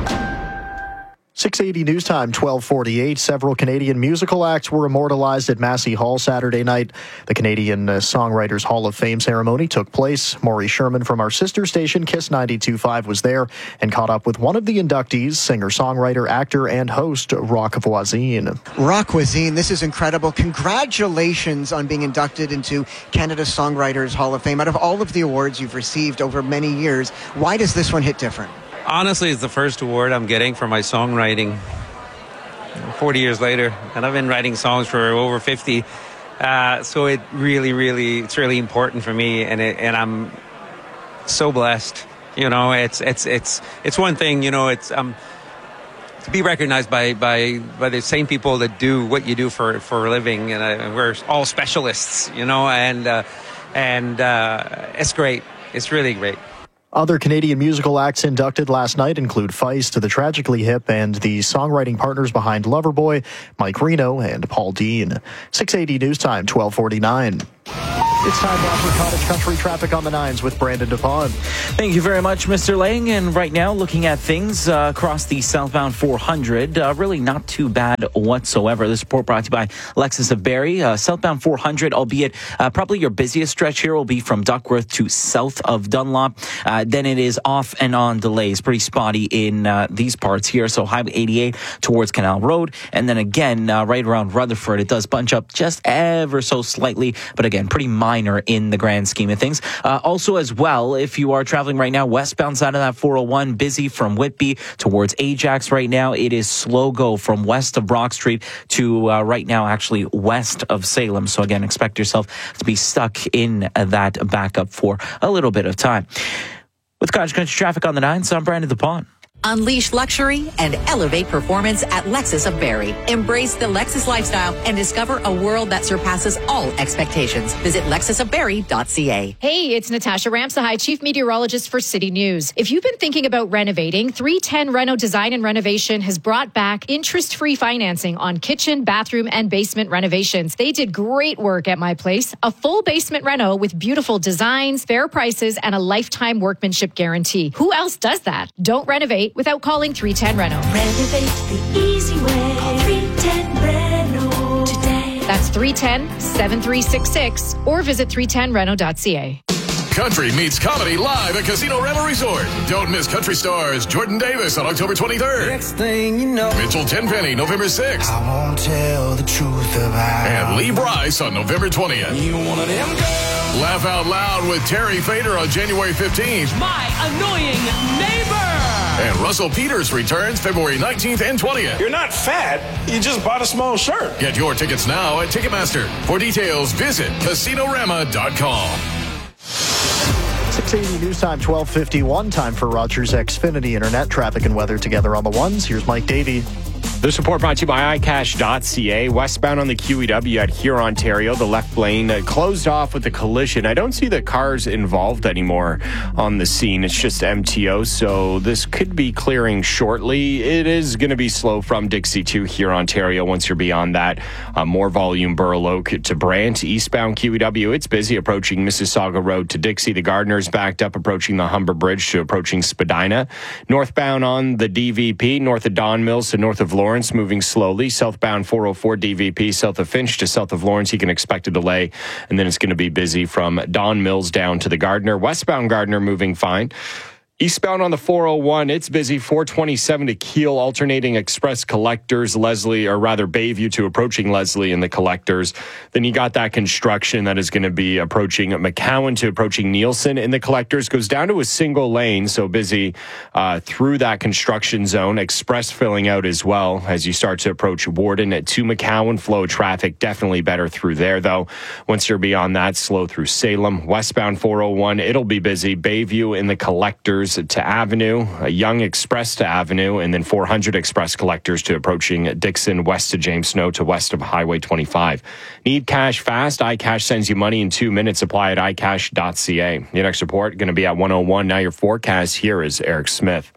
680 News Time, 12:48. Several Canadian musical acts were immortalized at Massey Hall Saturday night. The Canadian Songwriters Hall of Fame ceremony took place. Maury Sherman from our sister station, Kiss 92.5, was there and caught up with one of the inductees, singer-songwriter, actor, and host, Roch Voisine. Roch Voisine, this is incredible. Congratulations on being inducted into Canada's Songwriters Hall of Fame. Out of all of the awards you've received over many years, why does this one hit different? Honestly, it's the first award I'm getting for my songwriting 40 years later. And I've been writing songs for over 50. So it it's really important for me, and I'm so blessed. You know, it's one thing. You know, it's to be recognized by the same people that do what you do for a living, and we're all specialists. You know, and it's great. It's really great. Other Canadian musical acts inducted last night include Feist, The Tragically Hip, and the songwriting partners behind Loverboy, Mike Reno and Paul Dean. 680 News Time, 1249. It's time now for Cottage Country traffic on the 9s with Brandon DePaul. Thank you very much, Mr. Lang. And right now, looking at things across the southbound 400, really not too bad whatsoever. This report brought to you by Lexus of Barrie. Southbound 400, albeit probably your busiest stretch here will be from Duckworth to south of Dunlop. Then it is off and on delays, pretty spotty in these parts here. So Highway 88 towards Canal Road. And then again, right around Rutherford, it does bunch up just ever so slightly. But again, pretty minor in the grand scheme of things. Also as well, if you are traveling right now, westbound side of that 401, busy from Whitby towards Ajax right now. It is slow go from west of Brock Street to right now actually west of Salem. So again, expect yourself to be stuck in that backup for a little bit of time. With Cottage Country traffic on the 9s, I'm Brandon DePaul. Unleash luxury and elevate performance at Lexus of Barrie. Embrace the Lexus lifestyle and discover a world that surpasses all expectations. Visit lexusofbarrie.ca. Hey, it's Natasha Ramsahai, Chief Meteorologist for City News. If you've been thinking about renovating, 310 Reno Design and Renovation has brought back interest-free financing on kitchen, bathroom, and basement renovations. They did great work at my place. A full basement reno with beautiful designs, fair prices, and a lifetime workmanship guarantee. Who else does that? Don't renovate without calling 310 Reno. Renovate the easy way. Call 310 Reno today. That's 310-7366 or visit 310reno.ca. Country meets comedy live at Casino Rama Resort. Don't miss country stars Jordan Davis on October 23rd. Next thing you know, Mitchell Tenpenny November 6th. I won't tell the truth about. And Lee Bryce on November 20th. You one of them girls. Laugh out loud with Terry Fader on January 15th. My annoying neighbor. And Russell Peters returns February 19th and 20th. You're not fat. You just bought a small shirt. Get your tickets now at Ticketmaster. For details, visit CasinoRama.com. 680 News Time, 1251. Time for Rogers Xfinity Internet traffic and weather together on the 1s. Here's Mike Davey. This report brought to you by iCash.ca. Westbound on the QEW at Huron, Ontario. The left lane closed off with a collision. I don't see the cars involved anymore on the scene. It's just MTO, so this could be clearing shortly. It is going to be slow from Dixie to Huron, Ontario. Once you're beyond that, more volume Burloak to Brant. Eastbound QEW, it's busy approaching Mississauga Road to Dixie. The Gardner's backed up approaching the Humber Bridge to approaching Spadina. Northbound on the DVP, north of Don Mills to north of Lawrence, moving slowly. Southbound 404 DVP, south of Finch to south of Lawrence, you can expect a delay. And then it's going to be busy from Don Mills down to the Gardner. Westbound Gardner moving fine. Eastbound on the 401, it's busy. 427 to Kiel, alternating express collectors, Leslie, or rather Bayview to approaching Leslie and the collectors. Then you got that construction that is going to be approaching McCowan to approaching Nielsen in the collectors. Goes down to a single lane, so busy through that construction zone. Express filling out as well as you start to approach Warden to McCowan. Flow traffic definitely better through there, though. Once you're beyond that, slow through Salem. Westbound 401, it'll be busy. Bayview in the collectors to Avenue, a Young Express to Avenue, and then 400 Express collectors to approaching Dixon, west to James Snow to west of Highway 25. Need cash fast? iCash sends you money in 2 minutes. Apply at iCash.ca. Your next report going to be at 101. Now your forecast. Here is Eric Smith.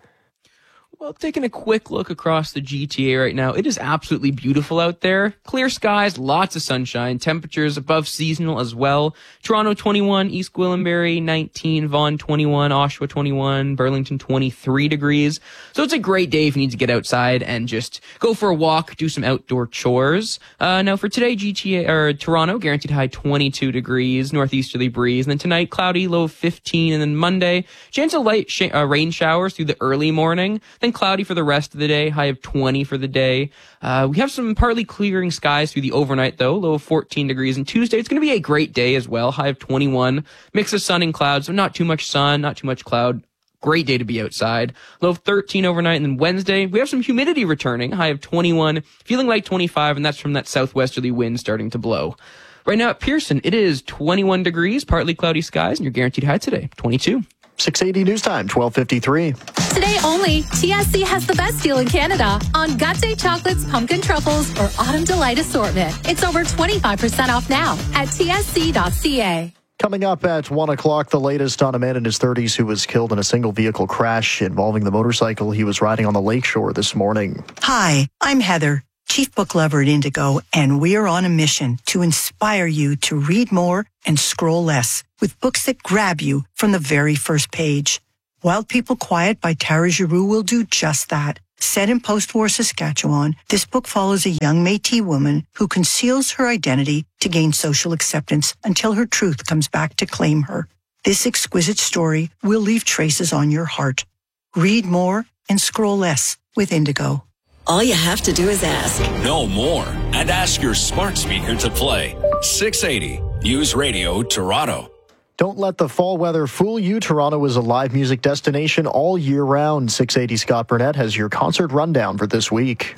Well, taking a quick look across the GTA right now, it is absolutely beautiful out there. Clear skies, lots of sunshine, temperatures above seasonal as well. Toronto 21, East Gwillimbury 19, Vaughan 21, Oshawa 21, Burlington 23 degrees. So it's a great day if you need to get outside and just go for a walk, do some outdoor chores. Now for today, Toronto, guaranteed high 22 degrees, northeasterly breeze. And then tonight, cloudy, low 15. And then Monday, chance of light rain showers through the early morning. Then cloudy for the rest of the day, high of 20 for the day. We have some partly clearing skies through the overnight, though, low of 14 degrees. And Tuesday, it's going to be a great day as well, high of 21. Mix of sun and clouds, so not too much sun, not too much cloud. Great day to be outside. Low of 13 overnight. And then Wednesday, we have some humidity returning, high of 21, feeling like 25, and that's from that southwesterly wind starting to blow. Right now at Pearson, it is 21 degrees, partly cloudy skies, and your guaranteed high today, 22. 680 News Time, 12:53. Today only, TSC has the best deal in Canada on Gut Day chocolates, pumpkin truffles, or Autumn Delight assortment. It's over 25% off now at tsc.ca. Coming up at 1 o'clock, the latest on a man in his 30s who was killed in a single vehicle crash involving the motorcycle he was riding on the lakeshore this morning. Hi, I'm Heather, Chief Book Lover at Indigo, and we are on a mission to inspire you to read more and scroll less with books that grab you from the very first page. Wild People Quiet by Tara Giroux will do just that. Set in post-war Saskatchewan, this book follows a young Métis woman who conceals her identity to gain social acceptance until her truth comes back to claim her. This exquisite story will leave traces on your heart. Read more and scroll less with Indigo. All you have to do is ask. Know more and ask your smart speaker to play 680 News Radio Toronto. Don't let the fall weather fool you. Toronto is a live music destination all year round. 680 Scott Burnett has your concert rundown for this week.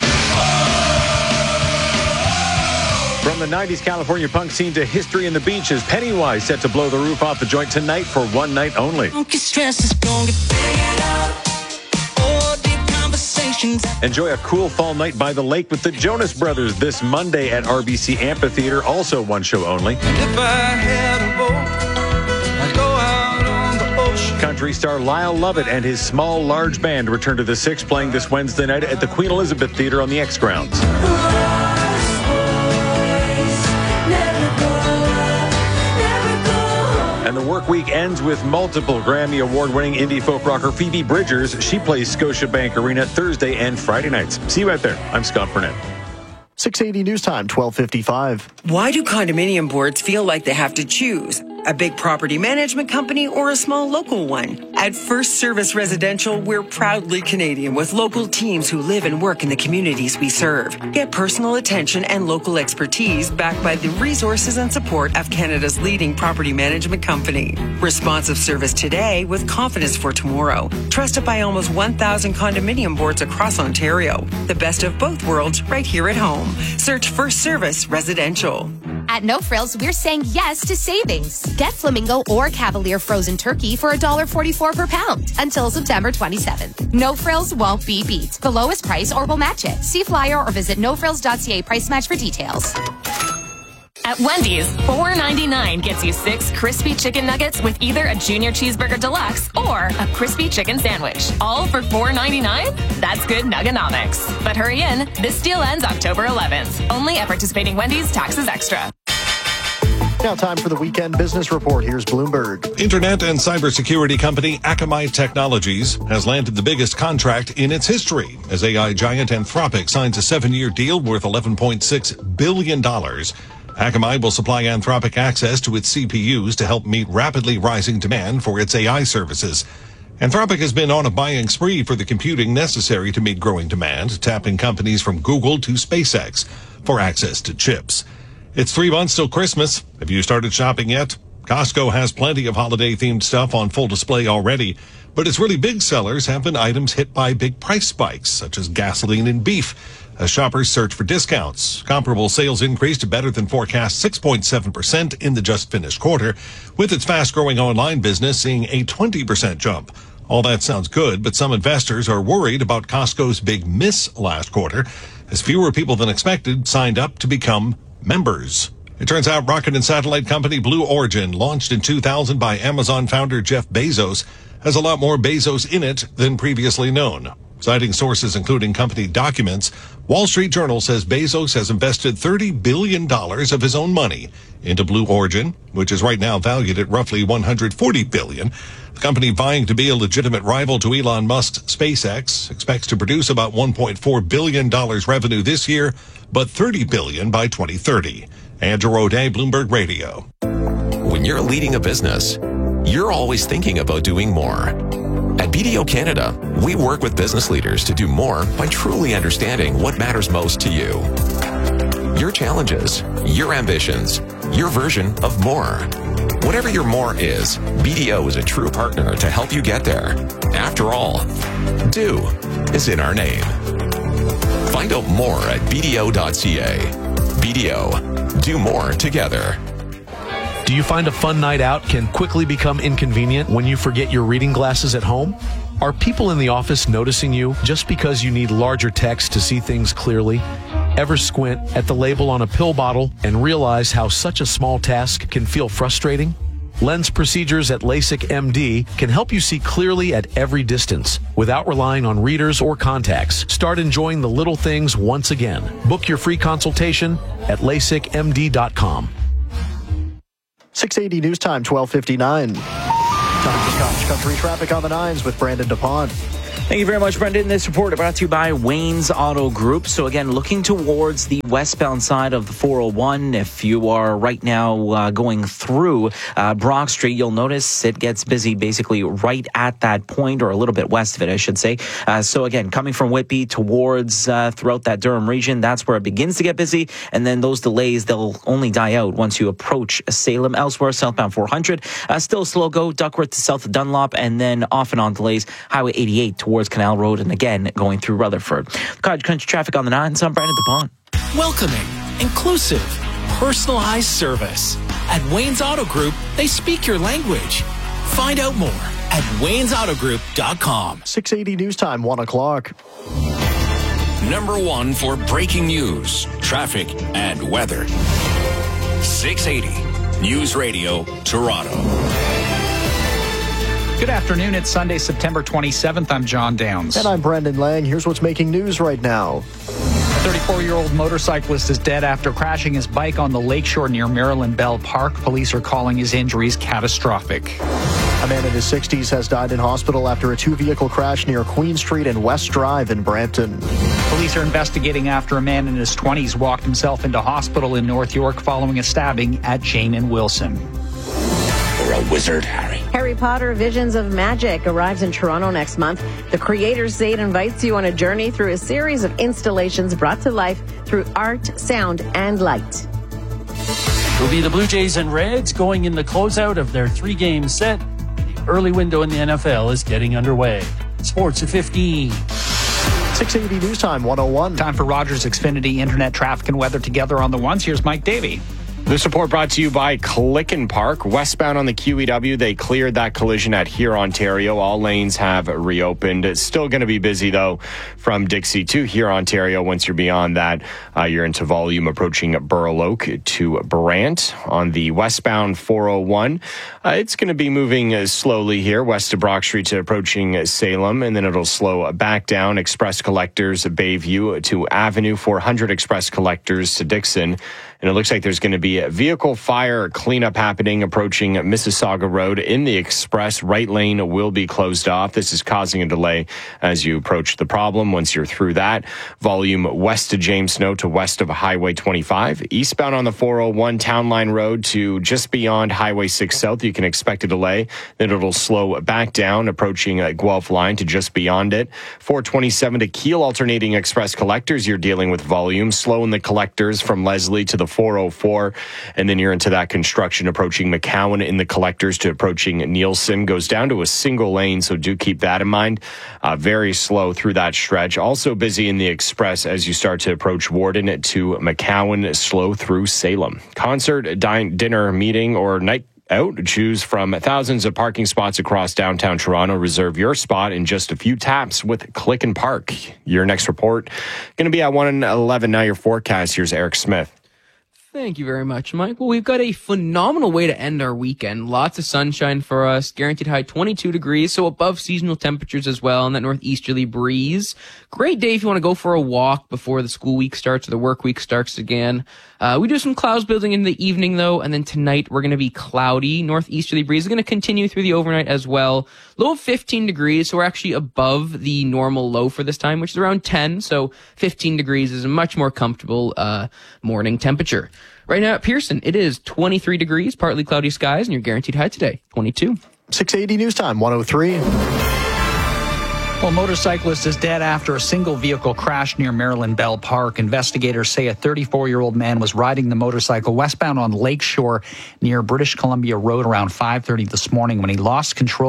From the 90s California punk scene to history in the beaches, Pennywise set to blow the roof off the joint tonight for one night only. Enjoy a cool fall night by the lake with the Jonas Brothers this Monday at RBC Amphitheater, also one show only. Country star Lyle Lovett and his Small Large Band return to the Six, playing this Wednesday night at the Queen Elizabeth Theatre on the X grounds. And the work week ends with multiple Grammy Award-winning indie folk rocker Phoebe Bridgers. She plays Scotiabank Arena Thursday and Friday nights. See you out there. I'm Scott Burnett. 680 News Time, 12:55. Why do condominium boards feel like they have to choose? A big property management company or a small local one? At First Service Residential, we're proudly Canadian with local teams who live and work in the communities we serve. Get personal attention and local expertise backed by the resources and support of Canada's leading property management company. Responsive service today with confidence for tomorrow. Trusted by almost 1,000 condominium boards across Ontario. The best of both worlds right here at home. Search First Service Residential. At No Frills, we're saying yes to savings. Get Flamingo or Cavalier frozen turkey for $1.44 per pound until September 27th. No Frills won't be beat. The lowest price or we'll match it. See flyer or visit nofrills.ca price match for details. At Wendy's, $4.99 gets you 6 crispy chicken nuggets with either a Junior Cheeseburger Deluxe or a crispy chicken sandwich. All for $4.99? That's good nuggonomics. But hurry in. This deal ends October 11th. Only at participating Wendy's, taxes extra. Now time for the Weekend Business Report. Here's Bloomberg. Internet and cybersecurity company Akamai Technologies has landed the biggest contract in its history as AI giant Anthropic signs a 7-year deal worth $11.6 billion. Akamai will supply Anthropic access to its CPUs to help meet rapidly rising demand for its AI services. Anthropic has been on a buying spree for the computing necessary to meet growing demand, tapping companies from Google to SpaceX for access to chips. It's 3 months till Christmas. Have you started shopping yet? Costco has plenty of holiday-themed stuff on full display already, but its really big sellers have been items hit by big price spikes, such as gasoline and beef, as shoppers search for discounts. Comparable sales increased to better than forecast 6.7% in the just-finished quarter, with its fast-growing online business seeing a 20% jump. All that sounds good, but some investors are worried about Costco's big miss last quarter, as fewer people than expected signed up to become members. It turns out rocket and satellite company Blue Origin, launched in 2000 by Amazon founder Jeff Bezos, has a lot more Bezos in it than previously known. Citing sources including company documents, Wall Street Journal says Bezos has invested $30 billion of his own money into Blue Origin, which is right now valued at roughly $140 billion. The company, vying to be a legitimate rival to Elon Musk's SpaceX, expects to produce about $1.4 billion revenue this year, but $30 billion by 2030. Andrew O'Day, Bloomberg Radio. When you're leading a business, you're always thinking about doing more. At BDO Canada, we work with business leaders to do more by truly understanding what matters most to you. Your challenges, your ambitions, your version of more. Whatever your more is, BDO is a true partner to help you get there. After all, do is in our name. Find out more at BDO.ca. BDO. Do more together. Do you find a fun night out can quickly become inconvenient when you forget your reading glasses at home? Are people in the office noticing you just because you need larger text to see things clearly? Ever squint at the label on a pill bottle and realize how such a small task can feel frustrating? Lens procedures at LASIK MD can help you see clearly at every distance without relying on readers or contacts. Start enjoying the little things once again. Book your free consultation at LASIKMD.com. 680 News Time, 12:59. Time for country traffic on the 9s with Brandon DuPont. Thank you very much, Brendan. This report brought to you by Wayne's Auto Group. So again, looking towards the westbound side of the 401, if you are right now going through Brock Street, you'll notice it gets busy basically right at that point, or a little bit west of it, I should say. So again, coming from Whitby towards throughout that Durham region, that's where it begins to get busy. And then those delays, they'll only die out once you approach Salem. Elsewhere, southbound 400, still slow go, Duckworth to south of Dunlop, and then off and on delays, Highway 88 towards Canal Road, and again going through Rutherford. Cottage Country traffic on the 9s. I'm Brandon DuPont. Welcoming, inclusive, personalized service. At Wayne's Auto Group, they speak your language. Find out more at waynesautogroup.com. 680 News Time, 1 o'clock. Number 1 for breaking news, traffic, and weather. 680 News Radio, Toronto. Good afternoon. It's Sunday, September 27th. I'm John Downs. And I'm Brendan Lang. Here's what's making news right now. A 34-year-old motorcyclist is dead after crashing his bike on the lakeshore near Maryland Bell Park. Police are calling his injuries catastrophic. A man in his 60s has died in hospital after a two-vehicle crash near Queen Street and West Drive in Brampton. Police are investigating after a man in his 20s walked himself into hospital in North York following a stabbing at Jane and Wilson. You're a wizard, Harry. Harry Potter Visions of Magic arrives in Toronto next month. The creators say it invites you on a journey through a series of installations brought to life through art, sound, and light. It'll be the Blue Jays and Reds going in the closeout of their three-game set. The early window in the NFL is getting underway. Sports at 15. 680 News Time, 101. Time for Rogers Xfinity Internet traffic and weather together on the ones. Here's Mike Davey. This report brought to you by Clicken Park. Westbound on the QEW, they cleared that collision at Here, Ontario. All lanes have reopened. It's still going to be busy, though, from Dixie to Here, Ontario. Once you're beyond that, you're into volume approaching Burloak to Brant. On the westbound 401, it's going to be moving slowly here, west of Brock Street to approaching Salem, and then it'll slow back down. Express Collectors, Bayview to Avenue, 400 Express Collectors to Dixon. And it looks like there's going to be a vehicle fire cleanup happening approaching Mississauga Road in the Express. Right lane will be closed off. This is causing a delay as you approach the problem. Once you're through that, volume west of James Snow to west of Highway 25. Eastbound on the 401 Town Line Road to just beyond Highway 6 South, you can expect a delay. Then it'll slow back down approaching Guelph Line to just beyond it. 427 to Kiel alternating Express Collectors. You're dealing with volume. Slow in the Collectors from Leslie to the 404, and then you're into that construction approaching McCowan in the Collectors to approaching Nielsen. Goes down to a single lane, so do keep that in mind. Very slow through that stretch. Also busy in the Express as you start to approach Warden to McCowan. Slow through Salem. Concert, dinner, meeting, or night out. Choose from thousands of parking spots across downtown Toronto. Reserve your spot in just a few taps with Clicken Park. Your next report going to be at 1:11. Now your forecast. Here's Eric Smith. Thank you very much, Mike. Well, we've got a phenomenal way to end our weekend. Lots of sunshine for us. Guaranteed high 22 degrees, so above seasonal temperatures as well, and that northeasterly breeze. Great day if you want to go for a walk before the school week starts or the work week starts again. We do some clouds building in the evening, though, and then tonight we're going to be cloudy. Northeasterly breeze is going to continue through the overnight as well. Low of 15 degrees, so we're actually above the normal low for this time, which is around 10, so 15 degrees is a much more comfortable morning temperature. Right now at Pearson, it is 23 degrees, partly cloudy skies, and your guaranteed high today, 22. 680 News Time, 103. Well, a motorcyclist is dead after a single vehicle crash near Maryland Bell Park. Investigators say a 34-year-old man was riding the motorcycle westbound on Lakeshore near British Columbia Road around 5:30 this morning when he lost control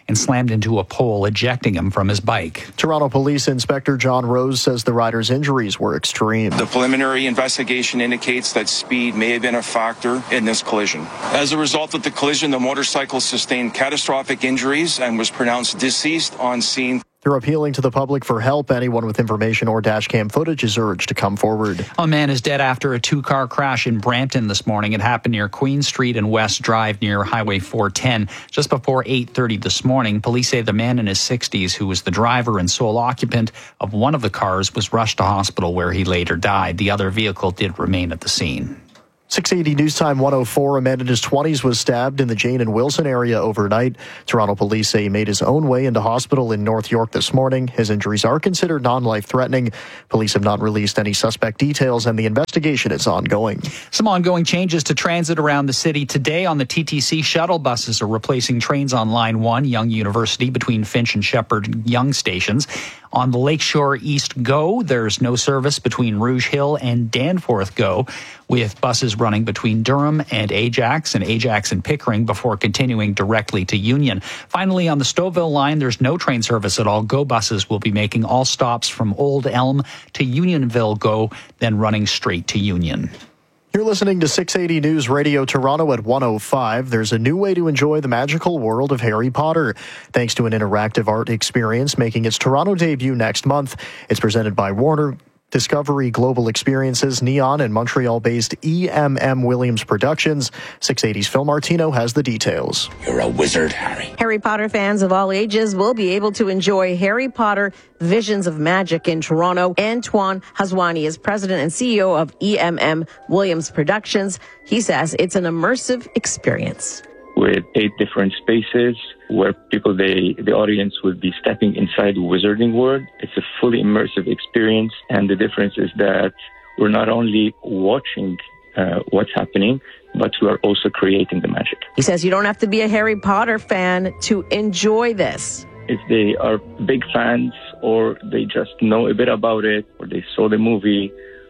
and slammed into a pole, ejecting him from his bike. Toronto Police Inspector John Rose says the rider's injuries were extreme. The preliminary investigation indicates that speed may have been a factor in this collision. As a result of the collision, the motorcycle sustained catastrophic injuries and was pronounced deceased on scene. They're appealing to the public for help. Anyone with information or dash cam footage is urged to come forward. A man is dead after a two-car crash in Brampton this morning. It happened near Queen Street and West Drive near Highway 410. Just before 8:30 this morning, police say the man in his 60s, who was the driver and sole occupant of one of the cars, was rushed to hospital where he later died. The other vehicle did remain at the scene. 680 News Time 104, a man in his 20s was stabbed in the Jane and Wilson area overnight. Toronto police say he made his own way into hospital in North York this morning. His injuries are considered non-life-threatening. Police have not released any suspect details, and the investigation is ongoing. Some ongoing changes to transit around the city today. On the TTC, shuttle buses are replacing trains on Line 1, Yonge University, between Finch and Shepherd Yonge stations. On the Lakeshore East GO, there's no service between Rouge Hill and Danforth GO, with buses running between Durham and Ajax and Pickering before continuing directly to Union. Finally, on the Stouffville line, there's no train service at all. GO buses will be making all stops from Old Elm to Unionville GO, then running straight to Union. You're listening to 680 News Radio Toronto at 105. There's a new way to enjoy the magical world of Harry Potter, thanks to an interactive art experience making its Toronto debut next month. It's presented by Warner Discovery Global Experiences, Neon, and Montreal-based EMM Williams Productions. 680's Phil Martino has the details. You're a wizard, Harry. Harry Potter fans of all ages will be able to enjoy Harry Potter Visions of Magic in Toronto. Antoine Hazwani is president and CEO of EMM Williams Productions. He says it's an immersive experience. With 8 different spaces where the audience will be stepping inside the wizarding world. It's a fully immersive experience, and the difference is that we're not only watching what's happening, but we are also creating the magic. He says you don't have to be a Harry Potter fan to enjoy this. If they are big fans, or they just know a bit about it, or they saw the movie,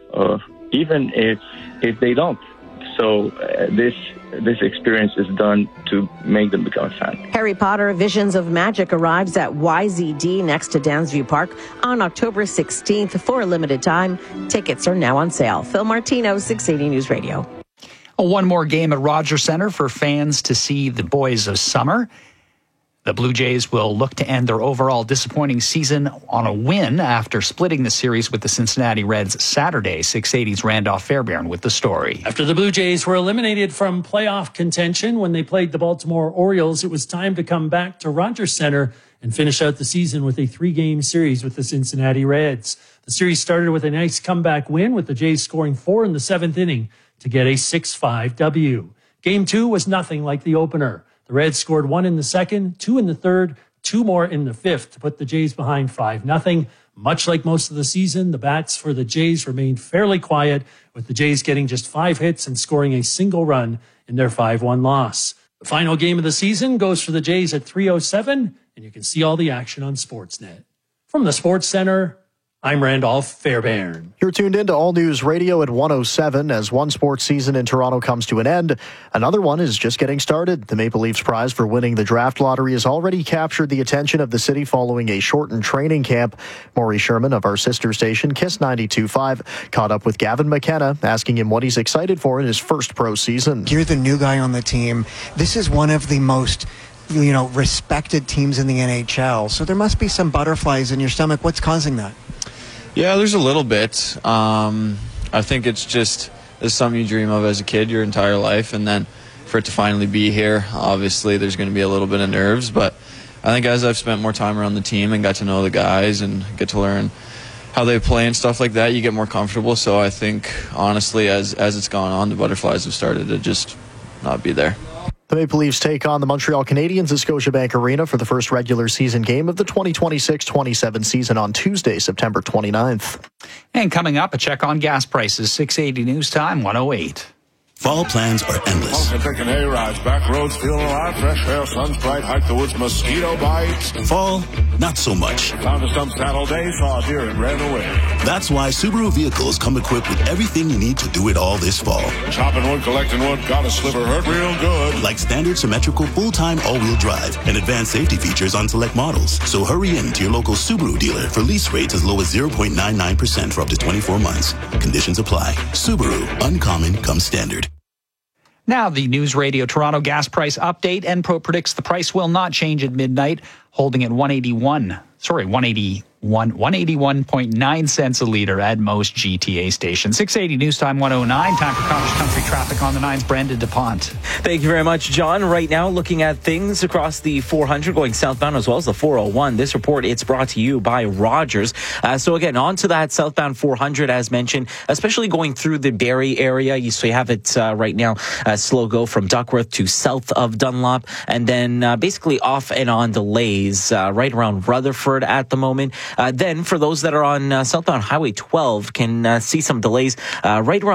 even if they don't. So this experience is done to make them become a fan. Harry Potter Visions of Magic arrives at YZD next to Dansview Park on October 16th for a limited time. Tickets are now on sale. Phil Martino, 680 News Radio. One more game at Rogers Centre for fans to see the boys of summer. The Blue Jays will look to end their overall disappointing season on a win after splitting the series with the Cincinnati Reds Saturday. 680's Randolph Fairbairn with the story. After the Blue Jays were eliminated from playoff contention when they played the Baltimore Orioles, it was time to come back to Rogers Centre and finish out the season with a 3-game series with the Cincinnati Reds. The series started with a nice comeback win, with the Jays scoring 4 in the 7th inning to get a 6-5 W. Game 2 was nothing like the opener. The Reds scored 1 in the 2nd, 2 in the 3rd, 2 more in the 5th to put the Jays behind 5-0. Much like most of the season, the bats for the Jays remained fairly quiet, with the Jays getting just 5 hits and scoring a single run in their 5-1 loss. The final game of the season goes for the Jays at 3:07, and you can see all the action on Sportsnet. From the Sports Center, I'm Randolph Fairbairn. You're tuned in to All News Radio at 107. As one sports season in Toronto comes to an end, another one is just getting started. The Maple Leafs prize for winning the draft lottery has already captured the attention of the city following a shortened training camp. Maury Sherman of our sister station, KISS 92.5, caught up with Gavin McKenna, asking him what he's excited for in his first pro season. You're the new guy on the team. This is one of the most respected teams in the NHL. So there must be some butterflies in your stomach. What's causing that? Yeah, there's a little bit. I think it's just something you dream of as a kid your entire life, and then for it to finally be here, obviously there's going to be a little bit of nerves, but I think as I've spent more time around the team and got to know the guys and get to learn how they play and stuff like that, you get more comfortable. So I think, honestly, as it's gone on, the butterflies have started to just not be there. The Maple Leafs take on the Montreal Canadiens at Scotiabank Arena for the first regular season game of the 2026-27 season on Tuesday, September 29th. And coming up, a check on gas prices. 680 News Time, 108. Fall plans are endless. Taking hay rides, back roads, feeling alive, fresh air, sun's bright, hike the woods, mosquito bites. Fall, not so much. Found a stump saddle day, saw a deer and ran away. That's why Subaru vehicles come equipped with everything you need to do it all this fall. Chopping wood, collecting wood, got a sliver hurt real good. Like standard symmetrical full-time all-wheel drive and advanced safety features on select models. So hurry in to your local Subaru dealer for lease rates as low as 0.99% for up to 24 months. Conditions apply. Subaru, uncommon comes standard. Now, the News Radio Toronto gas price update. Enpro predicts the price will not change at midnight, holding at 181.9 cents a litre at most GTA stations. 680 News Time 109. Time for Cottage Country traffic on the 9s. Brendan DuPont. Thank you very much, John. Right now, looking at things across the 400 going southbound as well as the 401. This report, it's brought to you by Rogers. So again, on to that southbound 400, as mentioned, especially going through the Barrie area. So you have it right now, slow go from Duckworth to south of Dunlop, and then basically off and on delays right around Rutherford at the moment. Then for those that are on southbound Highway 12 can see some delays right around